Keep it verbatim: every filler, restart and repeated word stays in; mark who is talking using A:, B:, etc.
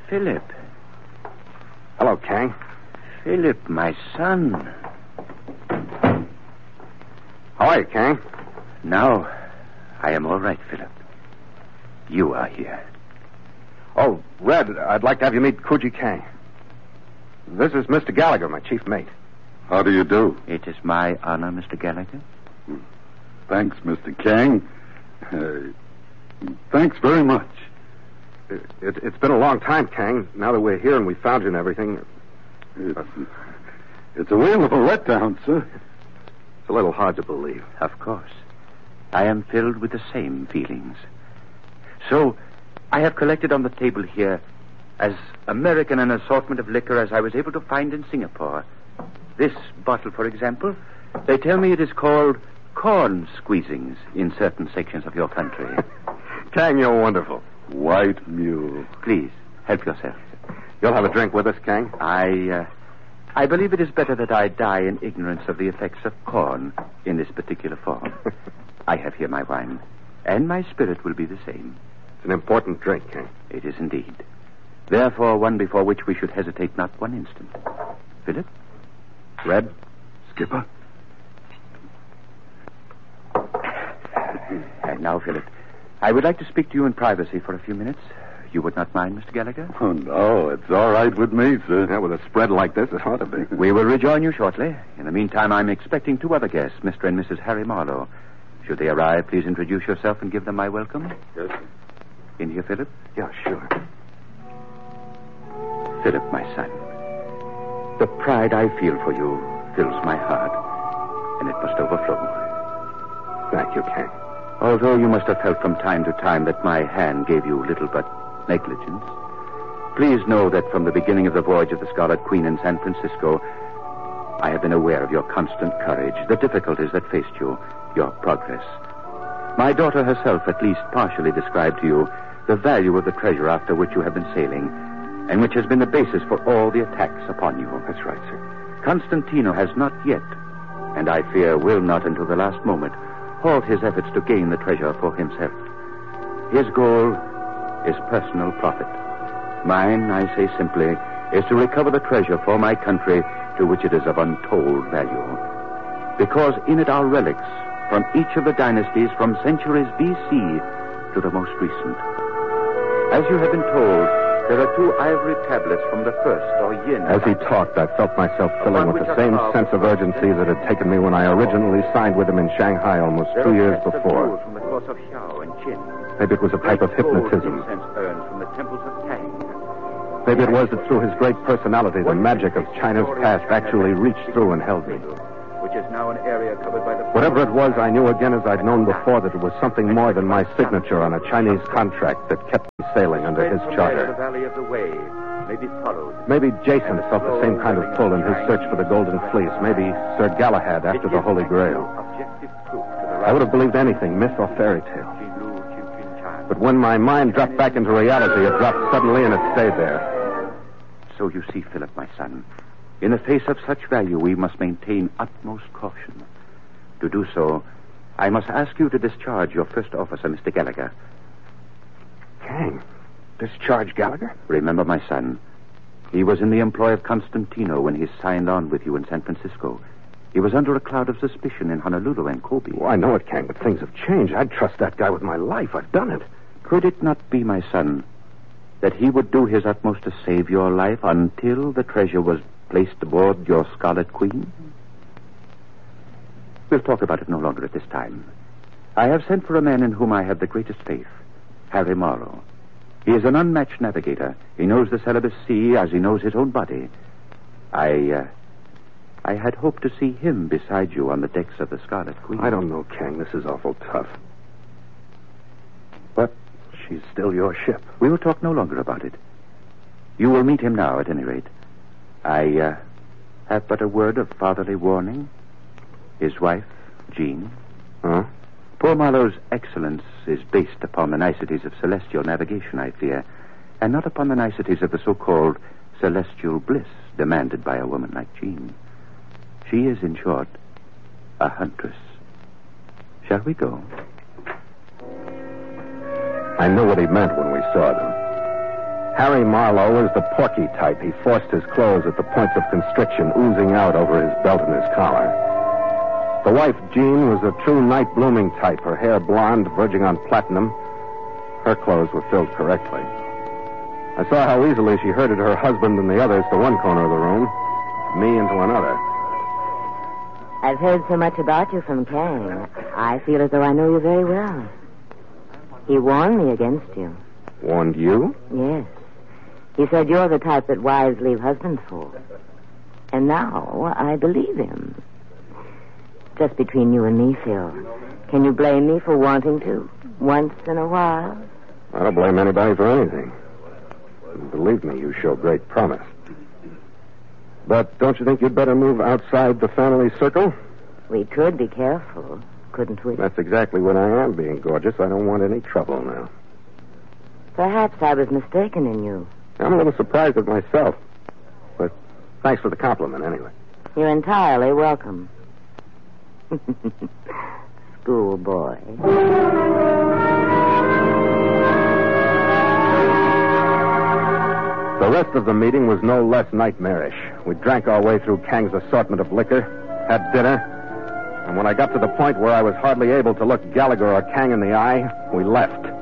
A: Philip.
B: Hello, Kang.
A: Philip, my son.
B: How are you, Kang?
A: Now, I am all right, Philip. You are here.
B: Oh, Red, I'd like to have you meet Kuji Kang. This is Mister Gallagher, my chief mate.
C: How do you do?
A: It is my honor, Mister Gallagher.
C: Thanks, Mister Kang. Uh, thanks very much.
B: It, it, it's been a long time, Kang. Now that we're here and we found you and everything...
C: It's, it's a whale of a letdown, sir.
B: It's a little hard to believe.
A: Of course. I am filled with the same feelings. So, I have collected on the table here as American an assortment of liquor as I was able to find in Singapore. This bottle, for example, they tell me it is called corn squeezings in certain sections of your country.
B: Kang, you're wonderful.
C: White mule.
A: Please, help yourself.
B: You'll have a drink with us, Kang?
A: I, uh, I believe it is better that I die in ignorance of the effects of corn in this particular form. I have here my wine, and my spirit will be the same.
B: It's an important drink, Kang.
A: It is indeed. Therefore, one before which we should hesitate not one instant. Philip?
B: Red?
C: Skipper?
A: And now, Philip, I would like to speak to you in privacy for a few minutes. You would not mind, Mister Gallagher?
C: Oh, no, it's all right with me, sir.
B: Yeah, with a spread like this, it ought to be.
A: We will rejoin you shortly. In the meantime, I'm expecting two other guests, Mister and Missus Harry Marlowe. Should they arrive, please introduce yourself and give them my welcome.
B: Yes, sir.
A: In here, Philip?
B: Yeah, sure.
A: Philip, my son, the pride I feel for you fills my heart, and it must overflow.
B: Thank you, Kang.
A: Although you must have felt from time to time that my hand gave you little but negligence, please know that from the beginning of the voyage of the Scarlet Queen in San Francisco, I have been aware of your constant courage, the difficulties that faced you, your progress. My daughter herself at least partially described to you the value of the treasure after which you have been sailing, and which has been the basis for all the attacks upon you.
B: That's right, sir.
A: Constantino has not yet, and I fear will not until the last moment, halt his efforts to gain the treasure for himself. His goal is personal profit. Mine, I say simply, is to recover the treasure for my country to which it is of untold value. Because in it are relics from each of the dynasties from centuries B C to the most recent. As you have been told, there are two ivory tablets from the first, or yin.
B: As he talked, I felt myself filling with the same sense of urgency that had taken me when I originally signed with him in Shanghai almost two years before.
A: From the course of Xiao and Qin.
B: Maybe it was a type of hypnotism.
A: From the temples of Tang.
B: Maybe it was that through his great personality, the magic of China's past actually reached through and held me.
A: Which is now an area covered by the...
B: Whatever it was, I knew again as I'd known before that it was something more than my signature on a Chinese contract that kept me sailing under his charter.
A: The valley of the Wei may be followed.
B: Maybe Jason felt the same kind of pull in his search for the Golden Fleece. Maybe Sir Galahad after the Holy Grail. I would have believed anything, myth or fairy tale. But when my mind dropped back into reality, it dropped suddenly and it stayed there.
A: So you see, Philip, my son, in the face of such value, we must maintain utmost caution. To do so, I must ask you to discharge your first officer, Mister Gallagher.
B: Kang? Discharge Gallagher?
A: Remember, my son, he was in the employ of Constantino when he signed on with you in San Francisco. He was under a cloud of suspicion in Honolulu and Kobe.
B: Oh, I know it, Kang, but things have changed. I'd trust that guy with my life. I've done it.
A: Could it not be, my son, that he would do his utmost to save your life until the treasure was placed aboard your Scarlet Queen? We'll talk about it no longer at this time. I have sent for a man in whom I have the greatest faith, Harry Marlowe. He is an unmatched navigator. He knows the Celebes Sea as he knows his own body. I, uh, I had hoped to see him beside you on the decks of the Scarlet Queen.
B: I don't know, Kang. This is awful tough. But she's still your ship.
A: We will talk no longer about it. You will meet him now, at any rate. I, uh, have but a word of fatherly warning. His wife, Jean.
B: Huh?
A: Poor Marlowe's excellence is based upon the niceties of celestial navigation, I fear, and not upon the niceties of the so-called celestial bliss demanded by a woman like Jean. She is, in short, a huntress. Shall we go?
B: I knew what he meant when we saw them. Harry Marlowe was the porky type. He forced his clothes at the points of constriction, oozing out over his belt and his collar. The wife, Jean, was a true night-blooming type, her hair blonde, verging on platinum. Her clothes were filled correctly. I saw how easily she herded her husband and the others to one corner of the room, me into another.
D: I've heard so much about you from Kang. I feel as though I know you very well. He warned me against you.
B: Warned you?
D: Yes. He said you're the type that wives leave husbands for. And now I believe him. Just between you and me, Phil. Can you blame me for wanting to? Once in a while?
B: I don't blame anybody for anything. Believe me, you show great promise. But don't you think you'd better move outside the family circle?
D: We could be careful, couldn't we?
B: That's exactly what I am, being gorgeous. I don't want any trouble now.
D: Perhaps I was mistaken in you.
B: I'm a little surprised at myself. But thanks for the compliment, anyway.
D: You're entirely welcome. Schoolboy.
B: The rest of the meeting was no less nightmarish. We drank our way through Kang's assortment of liquor, had dinner, and when I got to the point where I was hardly able to look Gallagher or Kang in the eye, we left.